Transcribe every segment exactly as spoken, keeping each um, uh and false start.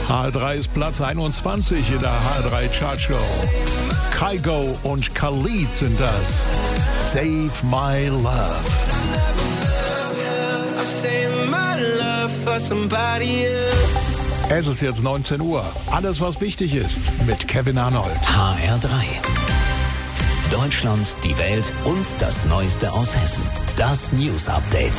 H drei ist Platz einundzwanzig in der H drei Chartshow. Kygo und Khalid sind das. Save My Love. Es ist jetzt neunzehn Uhr. Alles, was wichtig ist, mit Kevin Arnold. H R drei. Deutschland, die Welt und das Neueste aus Hessen. Das News Update.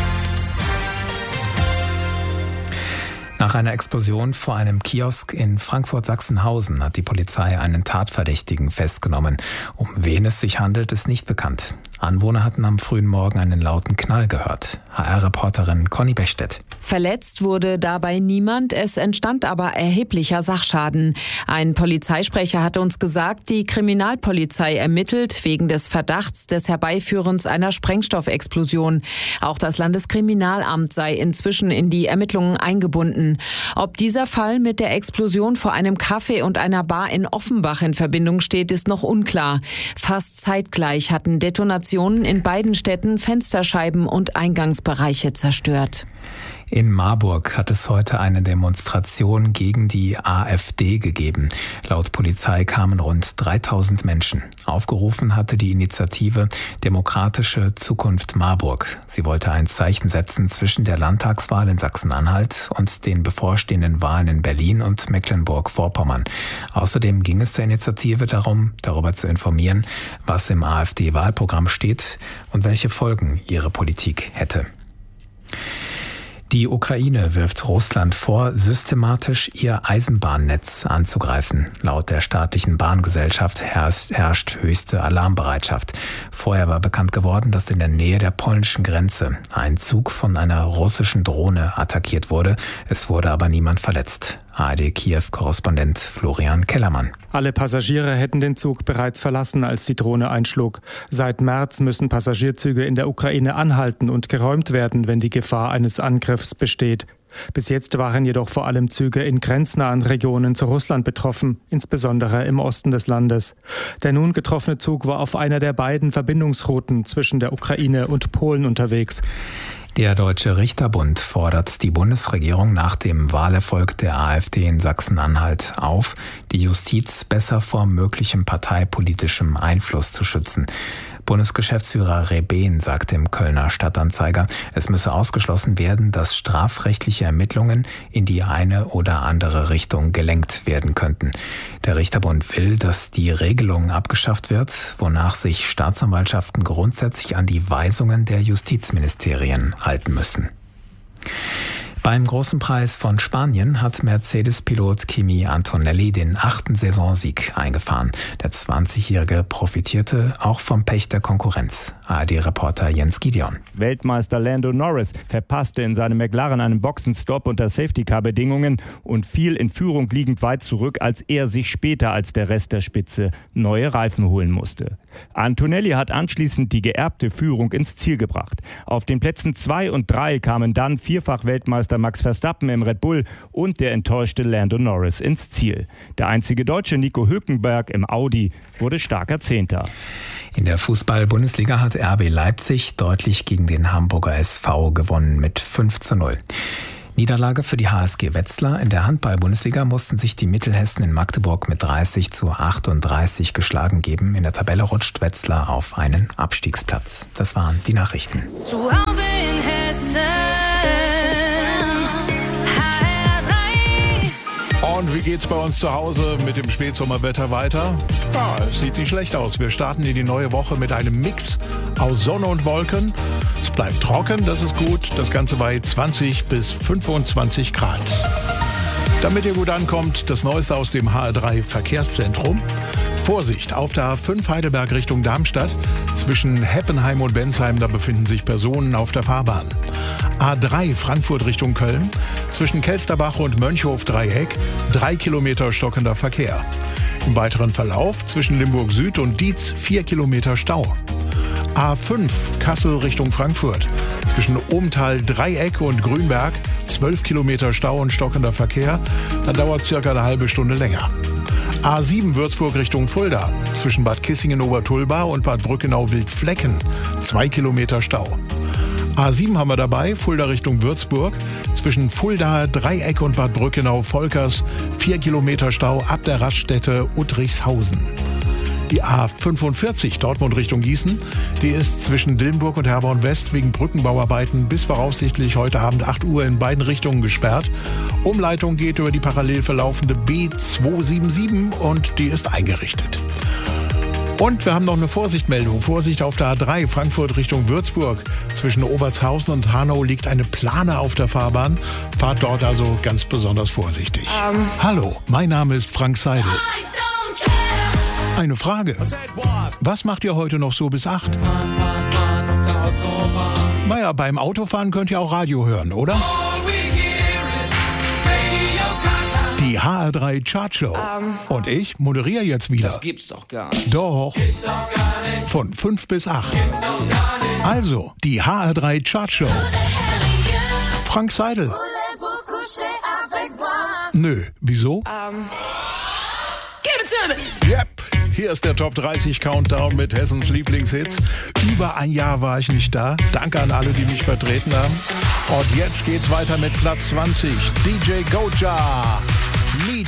Nach einer Explosion vor einem Kiosk in Frankfurt-Sachsenhausen hat die Polizei einen Tatverdächtigen festgenommen. Um wen es sich handelt, ist nicht bekannt. Anwohner hatten am frühen Morgen einen lauten Knall gehört. H R-Reporterin Conny Bechstedt. Verletzt wurde dabei niemand, es entstand aber erheblicher Sachschaden. Ein Polizeisprecher hat uns gesagt, die Kriminalpolizei ermittelt wegen des Verdachts des Herbeiführens einer Sprengstoffexplosion. Auch das Landeskriminalamt sei inzwischen in die Ermittlungen eingebunden. Ob dieser Fall mit der Explosion vor einem Café und einer Bar in Offenbach in Verbindung steht, ist noch unklar. Fast zeitgleich hatten Detonationen in beiden Städten Fensterscheiben und Eingangsbereiche zerstört. In Marburg hat es heute eine Demonstration gegen die AfD gegeben. Laut Polizei kamen rund dreitausend Menschen. Aufgerufen hatte die Initiative Demokratische Zukunft Marburg. Sie wollte ein Zeichen setzen zwischen der Landtagswahl in Sachsen-Anhalt und den bevorstehenden Wahlen in Berlin und Mecklenburg-Vorpommern. Außerdem ging es der Initiative darum, darüber zu informieren, was im AfD-Wahlprogramm steht und welche Folgen ihre Politik hätte. Die Ukraine wirft Russland vor, systematisch ihr Eisenbahnnetz anzugreifen. Laut der staatlichen Bahngesellschaft herrscht höchste Alarmbereitschaft. Vorher war bekannt geworden, dass in der Nähe der polnischen Grenze ein Zug von einer russischen Drohne attackiert wurde. Es wurde aber niemand verletzt. A R D-Kiew-Korrespondent Florian Kellermann. Alle Passagiere hätten den Zug bereits verlassen, als die Drohne einschlug. Seit März müssen Passagierzüge in der Ukraine anhalten und geräumt werden, wenn die Gefahr eines Angriffs besteht. Bis jetzt waren jedoch vor allem Züge in grenznahen Regionen zu Russland betroffen, insbesondere im Osten des Landes. Der nun getroffene Zug war auf einer der beiden Verbindungsrouten zwischen der Ukraine und Polen unterwegs. Der Deutsche Richterbund fordert die Bundesregierung nach dem Wahlerfolg der AfD in Sachsen-Anhalt auf, die Justiz besser vor möglichem parteipolitischem Einfluss zu schützen. Bundesgeschäftsführer Rebehn sagte im Kölner Stadtanzeiger, es müsse ausgeschlossen werden, dass strafrechtliche Ermittlungen in die eine oder andere Richtung gelenkt werden könnten. Der Richterbund will, dass die Regelung abgeschafft wird, wonach sich Staatsanwaltschaften grundsätzlich an die Weisungen der Justizministerien halten müssen. Beim Großen Preis von Spanien hat Mercedes-Pilot Kimi Antonelli den achten Saisonsieg eingefahren. Der zwanzigjährige profitierte auch vom Pech der Konkurrenz. A R D-Reporter Jens Gideon. Weltmeister Lando Norris verpasste in seinem McLaren einen Boxenstopp unter Safety-Car-Bedingungen und fiel in Führung liegend weit zurück, als er sich später als der Rest der Spitze neue Reifen holen musste. Antonelli hat anschließend die geerbte Führung ins Ziel gebracht. Auf den Plätzen zwei und drei kamen dann Vierfach-Weltmeister Max Verstappen im Red Bull und der enttäuschte Lando Norris ins Ziel. Der einzige Deutsche Nico Hülkenberg im Audi wurde starker Zehnter. In der Fußball-Bundesliga hat R B Leipzig deutlich gegen den Hamburger S V gewonnen mit fünf zu null. Niederlage für die H S G Wetzlar. In der Handball-Bundesliga mussten sich die Mittelhessen in Magdeburg mit dreißig zu achtunddreißig geschlagen geben. In der Tabelle rutscht Wetzlar auf einen Abstiegsplatz. Das waren die Nachrichten. Zu Hause in Hessen. Und wie geht's bei uns zu Hause mit dem Spätsommerwetter weiter? Ja, es sieht nicht schlecht aus. Wir starten in die neue Woche mit einem Mix aus Sonne und Wolken. Es bleibt trocken, das ist gut. Das Ganze bei zwanzig bis fünfundzwanzig Grad. Damit ihr gut ankommt, das Neueste aus dem H R drei Verkehrszentrum. Vorsicht, auf der A fünf Heidelberg Richtung Darmstadt. Zwischen Heppenheim und Bensheim, da befinden sich Personen auf der Fahrbahn. A drei Frankfurt Richtung Köln. Zwischen Kelsterbach und Mönchhof-Dreieck. Drei Kilometer stockender Verkehr. Im weiteren Verlauf zwischen Limburg Süd und Dietz vier Kilometer Stau. A fünf Kassel Richtung Frankfurt. Zwischen Ohmtal Dreieck und Grünberg zwölf Kilometer Stau und stockender Verkehr. Da dauert circa eine halbe Stunde länger. A sieben Würzburg Richtung Fulda. Zwischen Bad Kissingen-Obertulba und Bad Brückenau-Wildflecken zwei Kilometer Stau. A sieben haben wir dabei, Fulda Richtung Würzburg. zwischen Fulda, Dreieck und Bad Brückenau-Volkers. Vier Kilometer Stau ab der Raststätte Uttrichshausen. Die A fünfundvierzig Dortmund Richtung Gießen, die ist zwischen Dillenburg und Herborn West wegen Brückenbauarbeiten bis voraussichtlich heute Abend acht Uhr in beiden Richtungen gesperrt. Umleitung geht über die parallel verlaufende B zweihundertsiebenundsiebzig und die ist eingerichtet. Und wir haben noch eine Vorsichtmeldung. Vorsicht auf der A drei Frankfurt Richtung Würzburg. Zwischen Obertshausen und Hanau liegt eine Plane auf der Fahrbahn. Fahrt dort also ganz besonders vorsichtig. Um. Hallo, mein Name ist Frank Seidel. Eine Frage. Was macht ihr heute noch so bis acht? Fahren, fahren, fahren auf der Autobahn. Naja, beim Autofahren könnt ihr auch Radio hören, oder? Die H R drei Chartshow. Um. Und ich moderiere jetzt wieder. Das gibt's doch gar nicht. Doch. Gibt's doch gar nicht. Von fünf bis acht. Gibt's doch gar nicht. Also, die H R drei Chartshow. Frank Seidel. Nö, wieso? Um. Give it to me. Yep. Hier ist der Top dreißig Countdown mit Hessens Lieblingshits. Über ein Jahr war ich nicht da. Danke an alle, die mich vertreten haben. Und jetzt geht's weiter mit Platz zwanzig. D J Goja. Need